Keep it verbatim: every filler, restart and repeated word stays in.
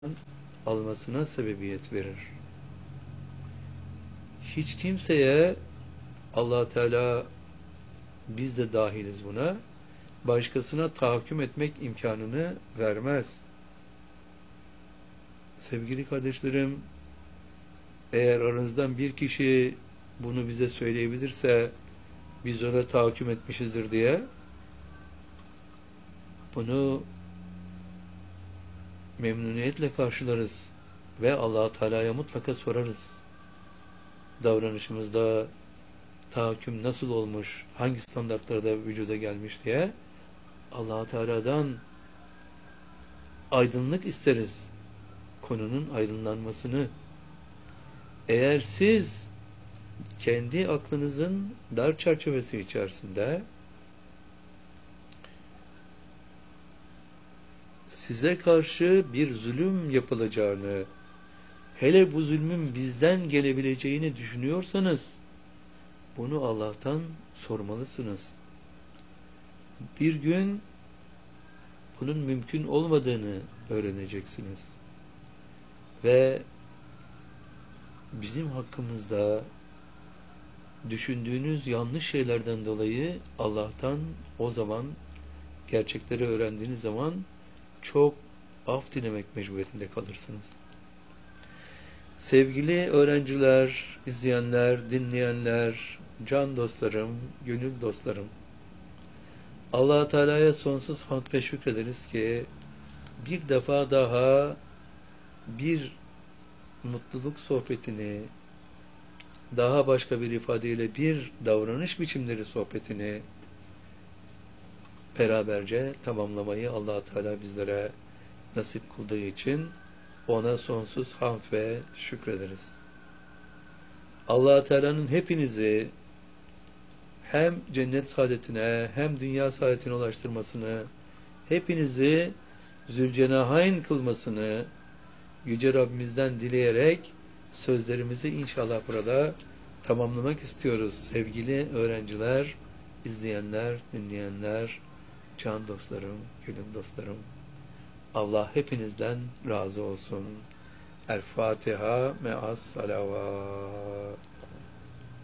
almasına sebebiyet verir. Hiç kimseye Allah Teala, biz de dahiliz buna, başkasına tahakküm etmek imkanını vermez. Sevgili kardeşlerim, eğer aranızdan bir kişi bunu bize söyleyebilirse, biz ona tahakküm etmişizdir diye, bunu memnuniyetle karşılarız ve Allah Teala'ya mutlaka sorarız. Davranışımızda tahakküm nasıl olmuş, hangi standartlarda vücuda gelmiş diye Allah Teala'dan aydınlık isteriz. Konunun aydınlanmasını. Eğer siz kendi aklınızın dar çerçevesi içerisinde size karşı bir zulüm yapılacağını, hele bu zulmün bizden gelebileceğini düşünüyorsanız, bunu Allah'tan sormalısınız. Bir gün bunun mümkün olmadığını öğreneceksiniz. Ve bizim hakkımızda düşündüğünüz yanlış şeylerden dolayı Allah'tan o zaman, gerçekleri öğrendiğiniz zaman çok af dilemek mecburiyetinde kalırsınız. Sevgili öğrenciler, izleyenler, dinleyenler, can dostlarım, gönül dostlarım, Allah Teala'ya sonsuz hamd ve şükrederiz ki bir defa daha bir mutluluk sohbetini, daha başka bir ifadeyle bir davranış biçimleri sohbetini beraberce tamamlamayı Allah Teala bizlere nasip kıldığı için ona sonsuz hamd ve şükrederiz. Allah Teala'nın hepinizi hem cennet saadetine hem dünya saadetine ulaştırmasını, hepinizi Zülcenahayn kılmasını Yüce Rabbimizden dileyerek sözlerimizi inşallah burada tamamlamak istiyoruz. Sevgili öğrenciler, izleyenler, dinleyenler, can dostlarım, gönül dostlarım, Allah hepinizden razı olsun. El Fatiha me'as salavat.